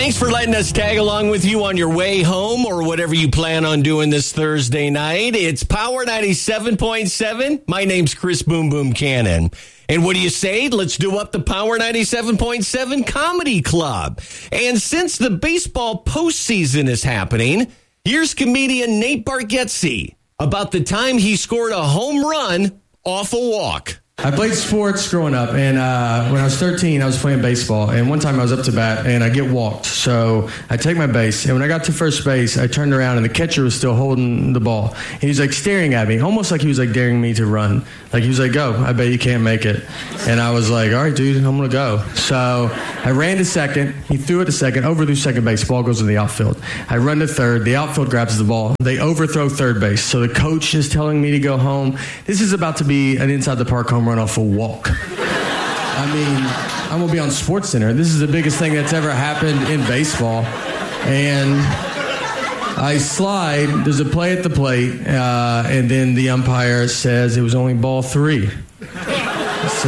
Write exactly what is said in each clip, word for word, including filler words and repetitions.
Thanks for letting us tag along with you on your way home or whatever you plan on doing this Thursday night. It's Power ninety-seven point seven. My name's Chris Boom Boom Cannon. And what do you say? Let's do up the Power ninety-seven point seven Comedy Club. And since the baseball postseason is happening, here's comedian Nate Bargatze about the time he scored a home run off a walk. I played sports growing up, and uh, when I was thirteen, I was playing baseball, and one time I was up to bat, and I get walked, so I take my base, and when I got to first base, I turned around, and the catcher was still holding the ball, and he was, like, staring at me, almost like he was, like, daring me to run. Like, he was like, go, I bet you can't make it. And I was like, all right, dude, I'm going to go. So I ran to second, he threw it to second, overthrew second base, ball goes in the outfield. I run to third, the outfield grabs the ball, they overthrow third base, so the coach is telling me to go home. This is about to be an inside-the-park home run off a walk. I mean, I'm going to be on SportsCenter. This is the biggest thing that's ever happened in baseball. And I slide. There's a play at the plate, uh, and then the umpire says it was only ball three. So,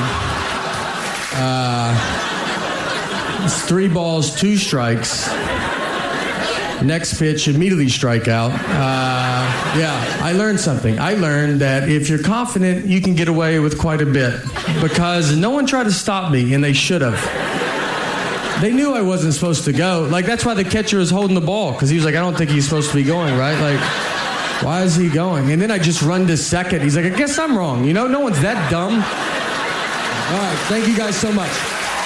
uh, it's three balls, two strikes. Next pitch, immediately strike out. Uh, yeah, I learned something. I learned that if you're confident, you can get away with quite a bit because no one tried to stop me, and they should have. They knew I wasn't supposed to go. Like, that's why the catcher was holding the ball, because he was like, I don't think he's supposed to be going, right? Like, why is he going? And then I just run to second. He's like, I guess I'm wrong. You know, no one's that dumb. All right, thank you guys so much.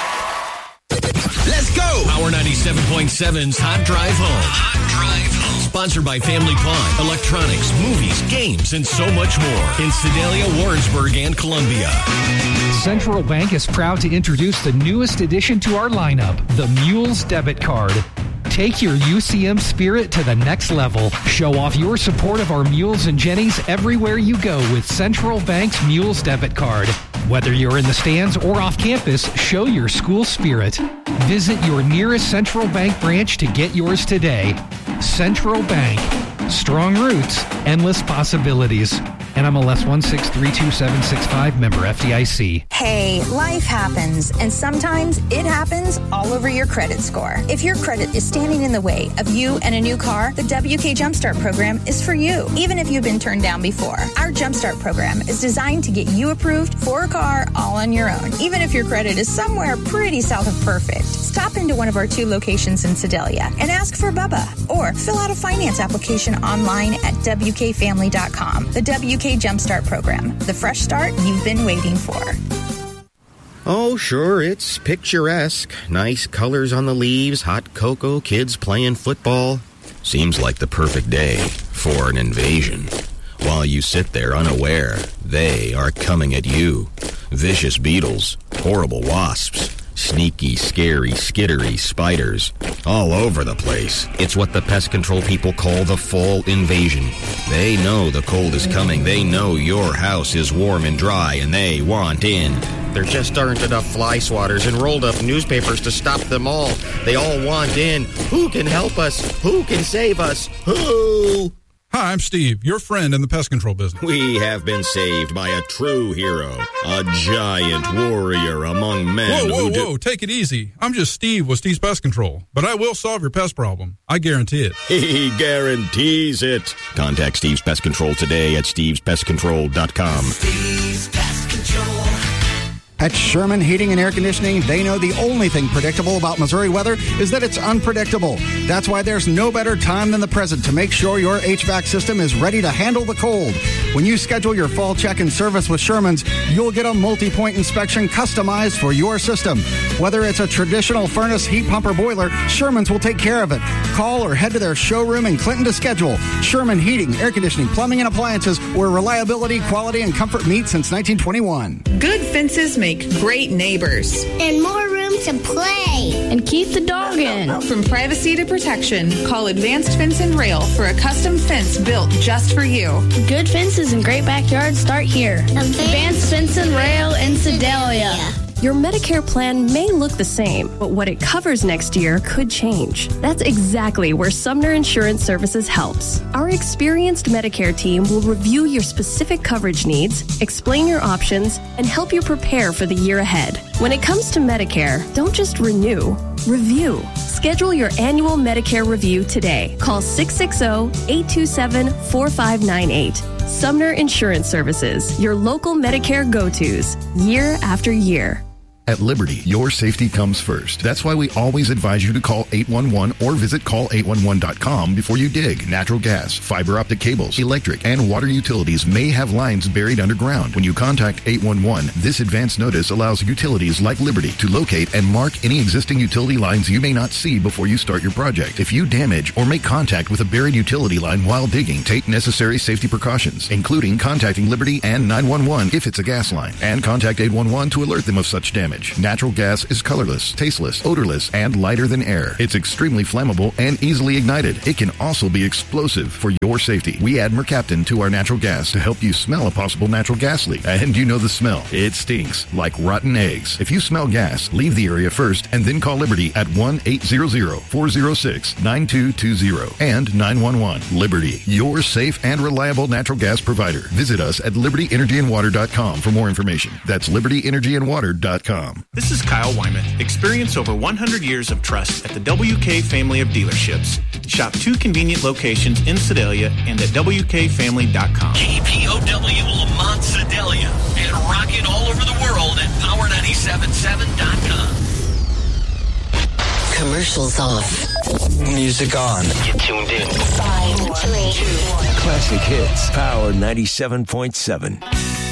Let's go! Power ninety-seven point seven's Hot Drive Home. Hot Drive Home. Sponsored by Family Pond, electronics, movies, games, and so much more. In Sedalia, Warrensburg, and Columbia. Central Bank is proud to introduce the newest addition to our lineup, the Mules Debit Card. Take your U C M spirit to the next level. Show off your support of our Mules and Jennies everywhere you go with Central Bank's Mules Debit Card. Whether you're in the stands or off campus, show your school spirit. Visit your nearest Central Bank branch to get yours today. Central Bank. Strong roots, endless possibilities. N M L S one six three two seven six five, member F D I C. Hey, life happens, and sometimes it happens all over your credit score. If your credit is standing in the way of you and a new car, the W K Jumpstart program is for you, even if you've been turned down before. Our Jumpstart program is designed to get you approved for a car all on your own, even if your credit is somewhere pretty south of perfect. Stop into one of our two locations in Sedalia and ask for Bubba, or fill out a finance application online at W K family dot com. The W K Jumpstart program, the fresh start you've been waiting for. Oh, sure, it's picturesque. Nice colors on the leaves, hot cocoa, kids playing football. Seems like the perfect day for an invasion. While you sit there unaware, they are coming at you. Vicious beetles, horrible wasps, sneaky, scary, skittery spiders all over the place. It's what the pest control people call the fall invasion. They know the cold is coming. They know your house is warm and dry, and they want in. There just aren't enough fly swatters and rolled up newspapers to stop them all. They all want in. Who can help us? Who can save us? Who? Hi, I'm Steve, your friend in the pest control business. We have been saved by a true hero, a giant warrior among men. Whoa, whoa, who do- whoa, take it easy. I'm just Steve with Steve's Pest Control, but I will solve your pest problem. I guarantee it. He guarantees it. Contact Steve's Pest Control today at steves pest control dot com. Steve's Pest Control. At Sherman Heating and Air Conditioning, they know the only thing predictable about Missouri weather is that it's unpredictable. That's why there's no better time than the present to make sure your H V A C system is ready to handle the cold. When you schedule your fall check and service with Sherman's, you'll get a multi-point inspection customized for your system. Whether it's a traditional furnace, heat pump, or boiler, Sherman's will take care of it. Call or head to their showroom in Clinton to schedule. Sherman Heating, Air Conditioning, Plumbing, and Appliances, where reliability, quality, and comfort meet since nineteen twenty-one. Good fences make great neighbors. And more room to play. And keep the dog in. From privacy to protection, call Advanced Fence and Rail for a custom fence built just for you. Good fences and great backyards start here. Advanced, Advanced Fence and Rail in Sedalia. Your Medicare plan may look the same, but what it covers next year could change. That's exactly where Sumner Insurance Services helps. Our experienced Medicare team will review your specific coverage needs, explain your options, and help you prepare for the year ahead. When it comes to Medicare, don't just renew, review. Schedule your annual Medicare review today. Call six six zero, eight two seven, four five nine eight. Sumner Insurance Services, your local Medicare go-tos, year after year. At Liberty, your safety comes first. That's why we always advise you to call eight one one or visit call eight one one dot com before you dig. Natural gas, fiber optic cables, electric, and water utilities may have lines buried underground. When you contact eight one one, this advance notice allows utilities like Liberty to locate and mark any existing utility lines you may not see before you start your project. If you damage or make contact with a buried utility line while digging, take necessary safety precautions, including contacting Liberty and nine one one if it's a gas line, and contact eight one one to alert them of such damage. Natural gas is colorless, tasteless, odorless, and lighter than air. It's extremely flammable and easily ignited. It can also be explosive. For your safety, we add mercaptan to our natural gas to help you smell a possible natural gas leak. And you know the smell. It stinks like rotten eggs. If you smell gas, leave the area first and then call Liberty at one eight hundred, four oh six, nine two two zero and nine one one. Liberty, your safe and reliable natural gas provider. Visit us at liberty energy and water dot com for more information. That's liberty energy and water dot com. This is Kyle Wyman. Experience over one hundred years of trust at the W K family of dealerships. Shop two convenient locations in Sedalia and at W K family dot com. K P O W Lamont Sedalia and rocking all over the world at power nine seven seven dot com. Commercials off. Music on. You tuned in. Five, three, two, one. Classic hits. Power ninety-seven point seven.